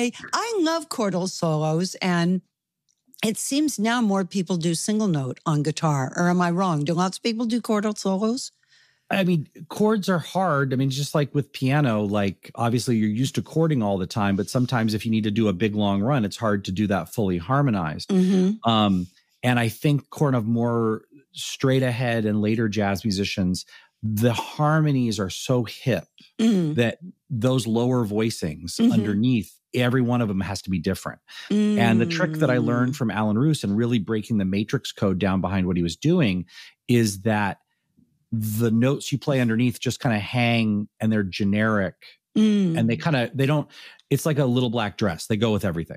say I love chordal solos, and it seems now more people do single note on guitar. Or am I wrong? Do lots of people do chordal solos? I mean, chords are hard. I mean, just like with piano, like obviously you're used to chording all the time, but sometimes if you need to do a big long run, it's hard to do that fully harmonized. And I think kind of more straight ahead and later jazz musicians, the harmonies are so hip that those lower voicings underneath, every one of them has to be different. And the trick that I learned from Alan Roos and really breaking the matrix code down behind what he was doing is that the notes you play underneath just kind of hang and they're generic and they don't, it's like a little black dress. They go with everything.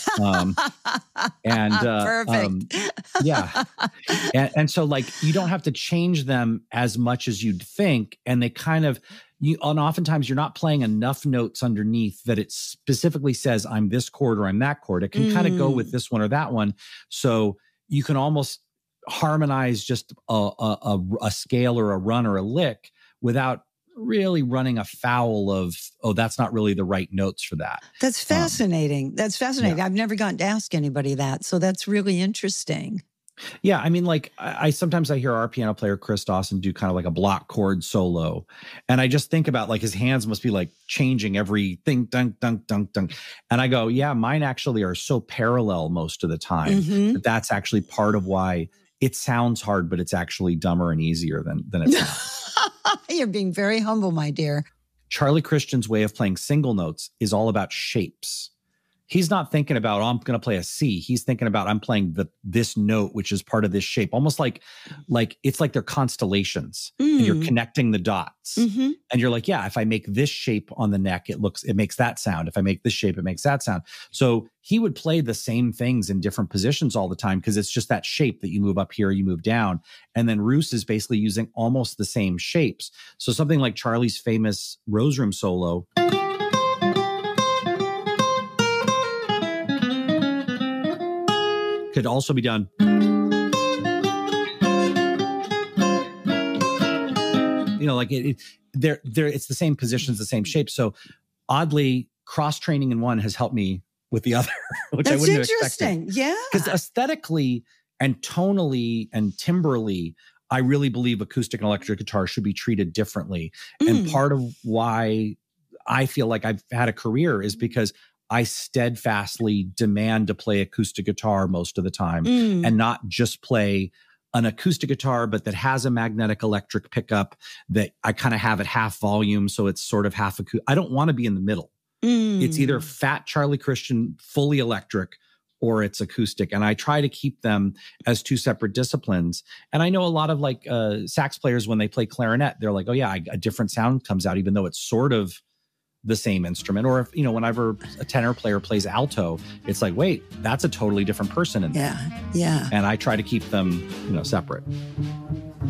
Perfect. Yeah. And so like, you don't have to change them as much as you'd think. And they kind of, and oftentimes you're not playing enough notes underneath that it specifically says I'm this chord or I'm that chord. It can kind of go with this one or that one. So you can almost harmonize just a scale or a run or a lick without really running afoul of, oh, that's not really the right notes for that. That's fascinating. That's fascinating. Yeah. I've never gotten to ask anybody that. So that's really interesting. Yeah. I mean, like I sometimes I hear our piano player, Chris Dawson, do kind of like a block chord solo. And I just think about like his hands must be like changing everything, dunk, dunk, dunk, dunk. And I go, yeah, mine actually are so parallel most of the time. That's actually part of why it sounds hard, but it's actually dumber and easier than it sounds. You're being very humble, my dear. Charlie Christian's way of playing single notes is all about shapes. He's not thinking about, oh, I'm going to play a C. He's thinking about, I'm playing this note, which is part of this shape. Almost like it's like they're constellations and you're connecting the dots. And you're like, yeah, if I make this shape on the neck, it makes that sound. If I make this shape, it makes that sound. So he would play the same things in different positions all the time because it's just that shape that you move up here, you move down. And then Roos is basically using almost the same shapes. So something like Charlie's famous Rose Room solo could also be done. You know, like it's the same positions, the same shape. So oddly, cross training in one has helped me with the other, which That's I wouldn't interesting. have expected. Yeah. Because aesthetically and tonally and timbrally, I really believe acoustic and electric guitar should be treated differently. And part of why I feel like I've had a career is because I steadfastly demand to play acoustic guitar most of the time and not just play an acoustic guitar, but that has a magnetic electric pickup that I kind of have at half volume. So it's sort of half acoustic. I don't want to be in the middle. It's either fat Charlie Christian, fully electric, or it's acoustic. And I try to keep them as two separate disciplines. And I know a lot of like sax players, when they play clarinet, they're like, oh yeah, a different sound comes out, even though it's sort of the same instrument. Or if, whenever a tenor player plays alto, it's like, wait, that's a totally different person in there. Yeah. And I try to keep them, separate.